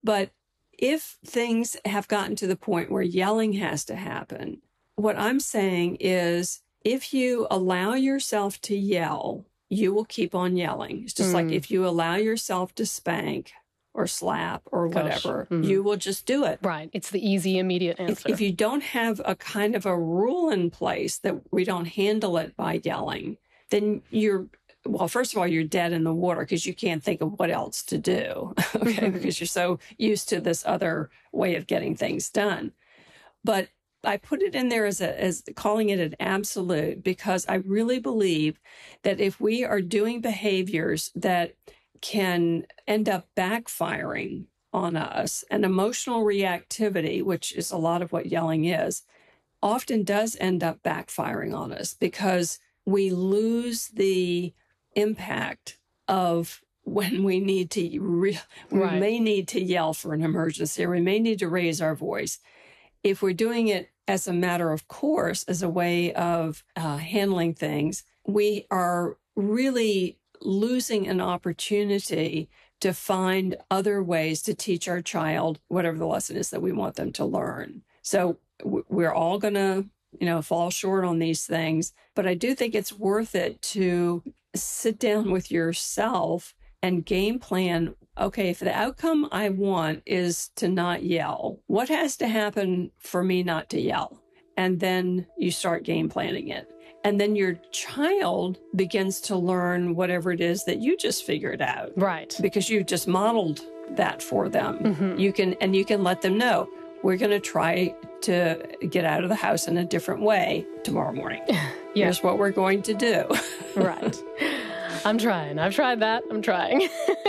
But if things have gotten to the point where yelling has to happen, what I'm saying is if you allow yourself to yell, you will keep on yelling. It's just like if you allow yourself to spank or slap or whatever, you will just do it. Right. It's the easy, immediate answer. If you don't have a kind of a rule in place that we don't handle it by yelling, then well, first of all, you're dead in the water because you can't think of what else to do, okay, because you're so used to this other way of getting things done. But I put it in there as calling it an absolute because I really believe that if we are doing behaviors that can end up backfiring on us, and emotional reactivity, which is a lot of what yelling is, often does end up backfiring on us because we lose the impact of when we need to, we may need to yell for an emergency, or we may need to raise our voice. If we're doing it as a matter of course, as a way of handling things, we are really losing an opportunity to find other ways to teach our child whatever the lesson is that we want them to learn. So we're all going to, fall short on these things, but I do think it's worth it to sit down with yourself and game plan. Okay, if the outcome I want is to not yell, what has to happen for me not to yell? And then you start game planning it. And then your child begins to learn whatever it is that you just figured out. Right. Because you just modeled that for them. You can let them know, we're going to try to get out of the house in a different way tomorrow morning. Here's what we're going to do. Right. I'm trying. I've tried that. I'm trying.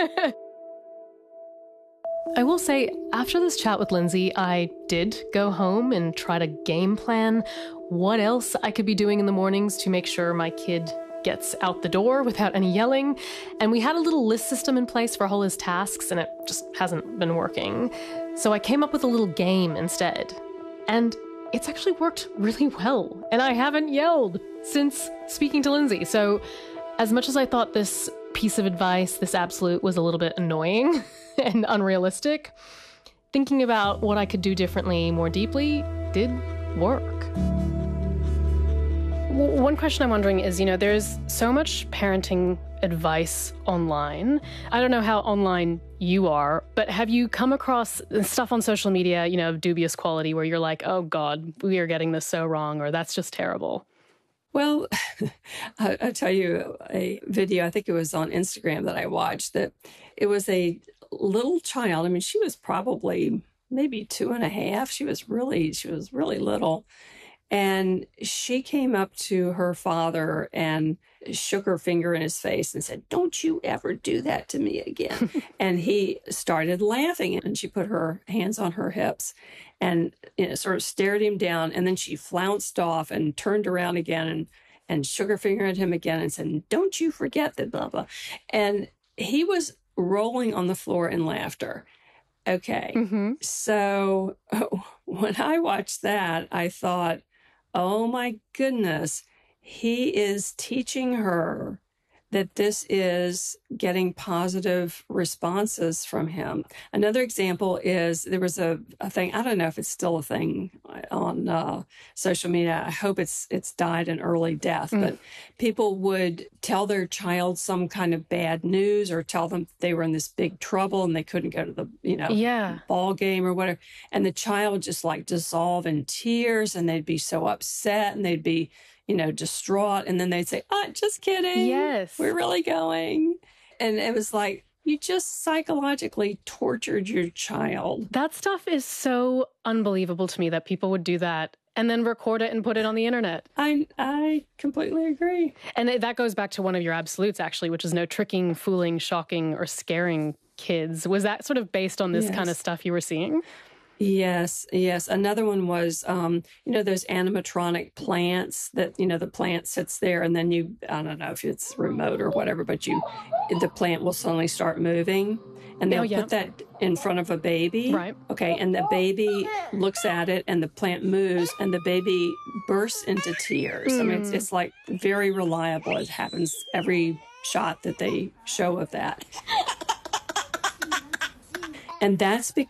I will say, after this chat with Lindsay, I did go home and try to game plan what else I could be doing in the mornings to make sure my kid gets out the door without any yelling. And we had a little list system in place for all his tasks, and it just hasn't been working. So I came up with a little game instead. And it's actually worked really well. And I haven't yelled since speaking to Lindsay. So as much as I thought this piece of advice, this absolute, was a little bit annoying and unrealistic, thinking about what I could do differently more deeply did work. One question I'm wondering is, there's so much parenting advice online. I don't know how online you are, but have you come across stuff on social media, of dubious quality where you're like, oh God, we are getting this so wrong, or that's just terrible? Well, I'll tell you a video, I think it was on Instagram that I watched, that it was a little child. I mean, she was probably maybe 2.5. She was really little. And she came up to her father and shook her finger in his face and said, "Don't you ever do that to me again." And he started laughing, and she put her hands on her hips and sort of stared him down. And then she flounced off and turned around again and shook her finger at him again and said, "Don't you forget that blah, blah." And he was rolling on the floor in laughter. Okay. So when I watched that, I thought, oh my goodness, he is teaching her that this is getting positive responses from him. Another example is there was a thing, I don't know if it's still a thing on social media. I hope it's died an early death, but people would tell their child some kind of bad news or tell them they were in this big trouble and they couldn't go to the, ball game or whatever. And the child would just like dissolve in tears, and they'd be so upset, and they'd be distraught. And then they'd say, "Oh, just kidding. Yes, we're really going." And it was like, you just psychologically tortured your child. That stuff is so unbelievable to me that people would do that and then record it and put it on the internet. I completely agree. And that goes back to one of your absolutes, actually, which is no tricking, fooling, shocking, or scaring kids. Was that sort of based on this kind of stuff you were seeing? Yes. Another one was, those animatronic plants that, the plant sits there and then I don't know if it's remote or whatever, but the plant will suddenly start moving, and they'll put that in front of a baby. Right. Okay. And the baby looks at it and the plant moves and the baby bursts into tears. I mean, it's like very reliable. It happens every shot that they show of that. And that's